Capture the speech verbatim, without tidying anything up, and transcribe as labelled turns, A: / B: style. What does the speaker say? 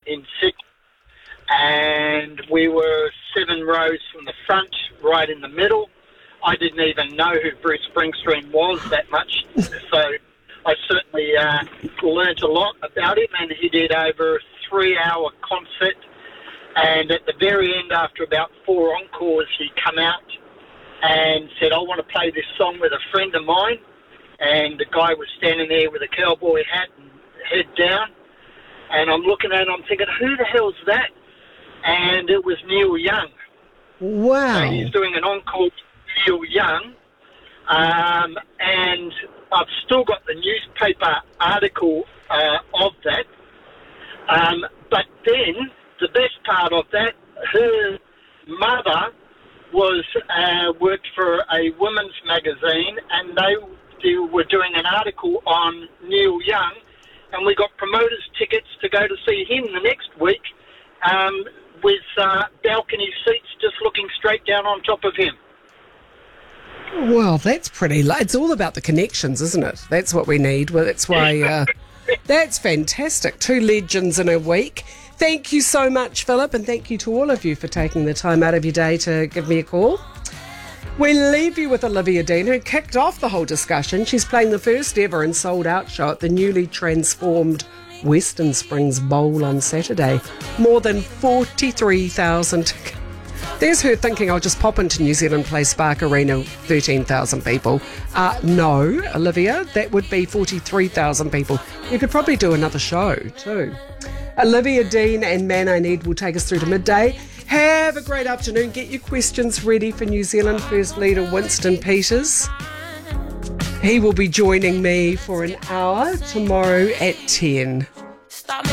A: in Sydney, and we were seven rows from the front, right in the middle. I didn't even know who Bruce Springsteen was that much, so I certainly uh, learnt a lot about him, and he did over a three-hour concert, and at the very end, after about four encores, he come out and said, I want to play this song with a friend of mine, and the guy was standing there with a cowboy hat and head down, and I'm looking at him, I'm thinking, who the hell's that? And it was Neil Young.
B: Wow.
A: So he's doing an encore with Neil Young, um, and I've still got the newspaper article uh, of that. Um, but then, the best part of that, her mother was uh, worked for a women's magazine, and they, they were doing an article on Neil Young, and we got promoters' tickets to go to see him the next week um, with uh, balcony seats just looking straight down on top of him.
B: Well, that's pretty... Lo- it's all about the connections, isn't it? That's what we need. Well, that's why... Uh, that's fantastic. Two legends in a week. Thank you so much, Philip, and thank you to all of you for taking the time out of your day to give me a call. We leave you with Olivia Dean, who kicked off the whole discussion. She's playing the first ever and sold-out show at the newly transformed Western Springs Bowl on Saturday. More than forty-three thousand tickets. There's her thinking, I'll just pop into New Zealand Play Spark Arena, thirteen thousand people. Uh, no, Olivia, that would be forty-three thousand people. You could probably do another show too. Olivia Dean and Man I Need will take us through to midday. Have a great afternoon. Get your questions ready for New Zealand First Leader Winston Peters. He will be joining me for an hour tomorrow at ten.